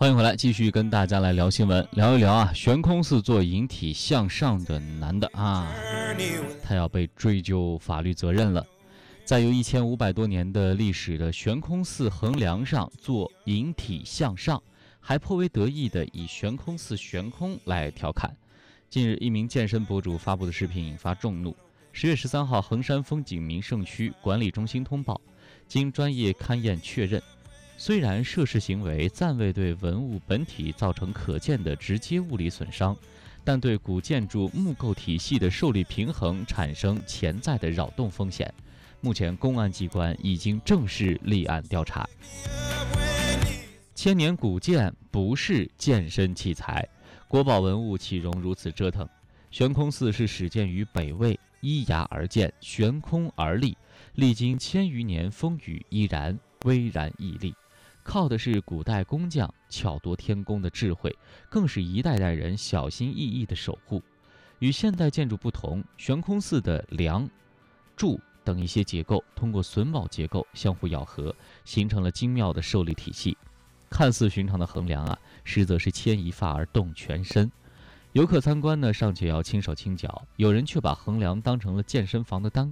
欢迎回来，继续跟大家来聊新闻，聊一聊啊，悬空寺做引体向上的男的啊，他要被追究法律责任了。在有1500多年的历史的悬空寺横梁上做引体向上，还颇为得意的以悬空寺悬空来调侃。近日，一名健身博主发布的视频引发众怒。10月13号，衡山风景名胜区管理中心通报，经专业勘验确认，虽然涉事行为暂未对文物本体造成可见的直接物理损伤，但对古建筑木构体系的受力平衡产生潜在的扰动风险。目前，公安机关已经正式立案调查。千年古建不是健身器材，国宝文物岂容如此折腾？悬空寺是始建于北魏，依崖而建，悬空而立，历经千余年风雨依然巍然屹立，靠的是古代工匠巧夺天工的智慧，更是一代代人小心翼翼的守护。与现代建筑不同，悬空寺的梁、柱等一些结构通过榫卯结构相互咬合，形成了精妙的受力体系。看似寻常的横梁啊，实则是牵一发而动全身。游客参观呢，尚且要轻手轻脚，有人却把横梁当成了健身房的单